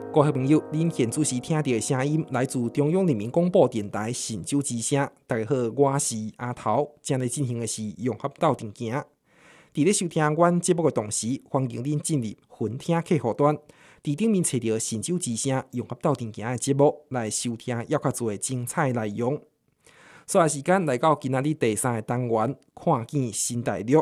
各位朋友，您现主持听到的声音来自中央人民广播电台神州之声。大家好，我是阿头，正在进行的是融合斗阵行。在咧收听阮节目的同时，欢迎您进入分听客户端，在顶面找到神州之声融合斗阵行的节目来收听还较多的精彩内容。所以时间来到今仔日第3个单元，看见新大陆。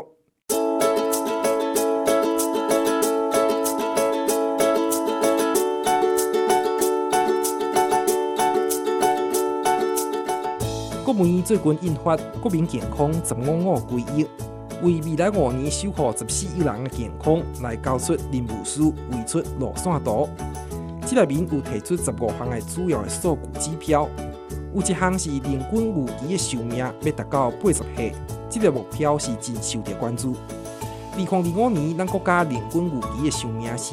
国务院最近印发《国民健康1555规划》，为未来5年守护14亿人的健康来交出任务书，绘出路线图。这内面有提出15项的主要的数据指标，有一项是人均有期的寿命要达到80岁，这个目标是真受到关注。2025年，咱国家人均有期的寿命是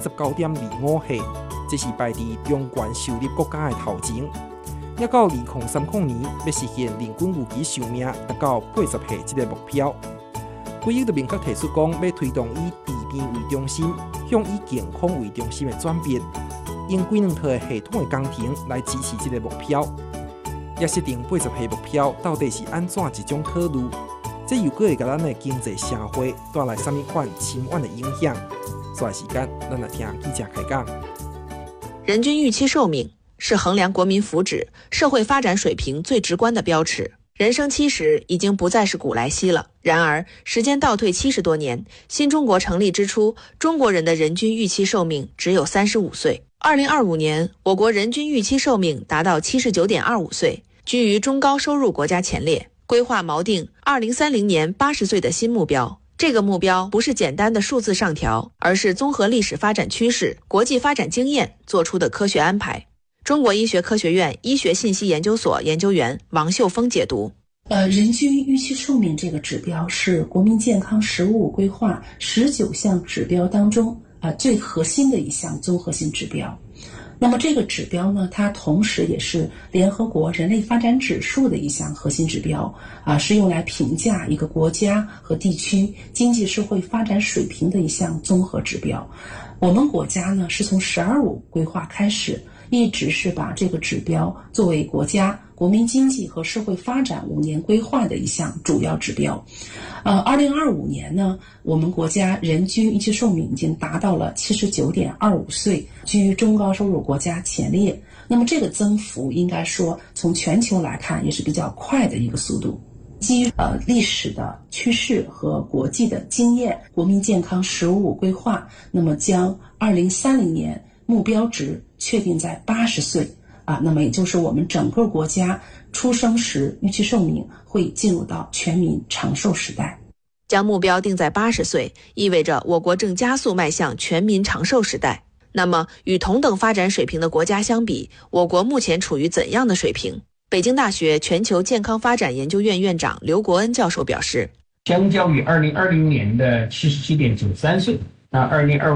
79.25岁，这是排在中原收入国家的头前。要到2030年，要实现人均有期寿命达到80岁这个目标。规划就明确提出讲，要推动以治病为中心，向以健康为中心的转变，用几两套的系统的工程来支持这个目标。也设定80岁目标到底是安怎一种考虑？这又会给咱的经济社会带来什么款深远的影响？所以时间，咱来听记者开讲。 人均预期寿命是衡量国民福祉、社会发展水平最直观的标尺。人生70已经不再是古来稀了。然而，时间倒退70多年，新中国成立之初，中国人的人均预期寿命只有35岁。2025年，我国人均预期寿命达到79.25岁，居于中高收入国家前列。规划锚定2030年80岁的新目标。这个目标不是简单的数字上调，而是综合历史发展趋势、国际发展经验做出的科学安排。中国医学科学院医学信息研究所研究员王秀峰解读。 人均预期寿命这个指标是国民健康15规划19项指标当中最核心的一项综合性指标。那么这个指标呢，它同时也是联合国人类发展指数的一项核心指标是用来评价一个国家和地区经济社会发展水平的一项综合指标。我们国家呢，是从12.5规划开始，一直是把这个指标作为国家国民经济和社会发展5年规划的一项主要指标。2025年呢，我们国家人均预期寿命已经达到了79.25岁，居于中高收入国家前列。那么这个增幅应该说从全球来看也是比较快的一个速度。基于历史的趋势和国际的经验，国民健康15规划那么将2030年目标值确定在80岁那么也就是我们整个国家出生时预期寿命会进入到全民长寿时代。 将目标定在80岁，意味着我国正加速迈向全民长寿时代。那么与同等发展水平的国家相比，我国目前处于怎样的水平？北京大学全球健康发展研究院院长刘国恩教授表示， 相较于2020年的77.93岁，那2025